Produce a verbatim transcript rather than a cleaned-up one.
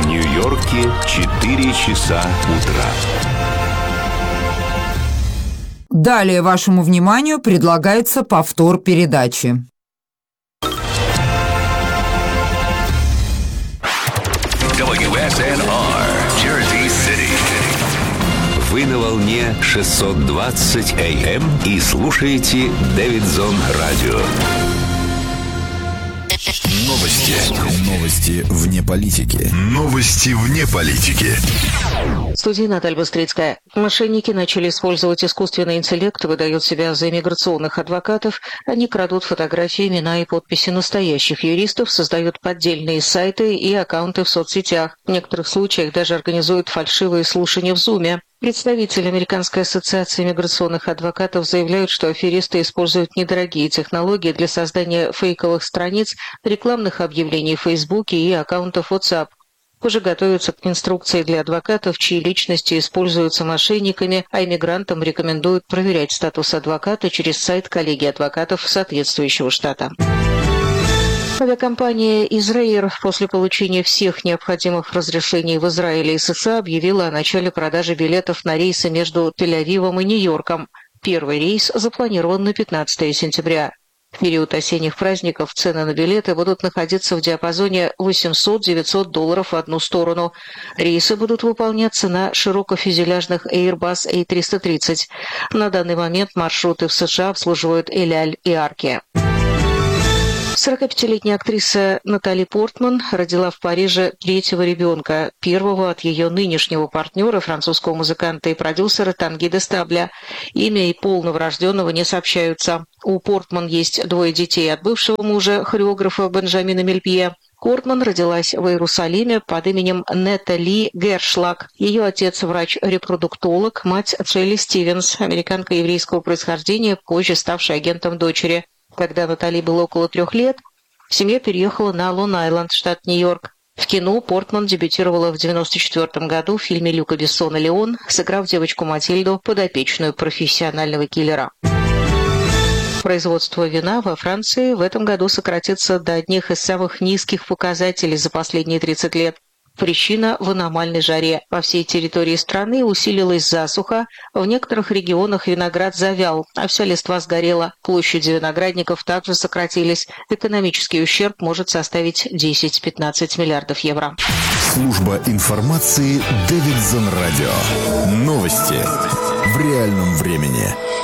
В Нью-Йорке четыре часа утра. Далее вашему вниманию предлагается повтор передачи. дабл ю эс эн ар, Jersey City. Вы на волне шестьсот двадцать эй эм и слушаете Дэвидсон Радио. Новости. Новости вне политики. Новости вне политики. В студии Наталья Быстрицкая. Мошенники начали использовать искусственный интеллект, выдают себя за иммиграционных адвокатов. Они крадут фотографии, имена и подписи настоящих юристов, создают поддельные сайты и аккаунты в соцсетях. В некоторых случаях даже организуют фальшивые слушания в Зуме. Представители Американской ассоциации иммиграционных адвокатов заявляют, что аферисты используют недорогие технологии для создания фейковых страниц, рекламных объявлений в Фейсбуке и аккаунтов WhatsApp. Уже готовятся к инструкции для адвокатов, чьи личности используются мошенниками, а иммигрантам рекомендуют проверять статус адвоката через сайт коллегии адвокатов соответствующего штата. Авиакомпания «Израир» после получения всех необходимых разрешений в Израиле и США объявила о начале продажи билетов на рейсы между Тель-Авивом и Нью-Йорком. Первый рейс запланирован на пятнадцатое сентября. В период осенних праздников цены на билеты будут находиться в диапазоне восемьсот-девятьсот долларов в одну сторону. Рейсы будут выполняться на широкофюзеляжных Airbus эй триста тридцать. На данный момент маршруты в США обслуживают Эль-Аль и Арки. сорокапятилетняя актриса Натали Портман родила в Париже третьего ребенка, первого от ее нынешнего партнера, французского музыканта и продюсера Танги де Стабля. Имя и пол новорожденного не сообщаются. У Портман есть двое детей от бывшего мужа, хореографа Бенджамина Мельпье. Портман родилась в Иерусалиме под именем Натали Гершлаг. Ее отец – врач-репродуктолог, мать Джелли Стивенс, американка еврейского происхождения, позже ставшая агентом дочери. Когда Натали было около трех лет, семья переехала на Лонг-Айленд, штат Нью-Йорк. В кино Портман дебютировала в девяносто четвёртом году в фильме Люка Бессона «Леон», сыграв девочку Матильду, подопечную профессионального киллера. Производство вина во Франции в этом году сократится до одних из самых низких показателей за последние тридцать лет. Причина в аномальной жаре. По всей территории страны усилилась засуха, в некоторых регионах виноград завял, а вся листва сгорела. Площади виноградников также сократились. Экономический ущерб может составить десять-пятнадцать миллиардов евро. Служба информации Дэвидсон Радио. Новости в реальном времени.